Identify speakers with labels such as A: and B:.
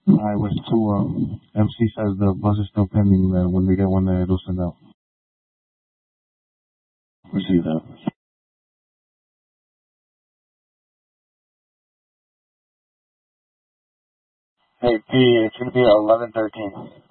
A: I was to MC says the bus is still pending. That when they get one, it'll send out. Receive that. Hey P, it's gonna be 11:13.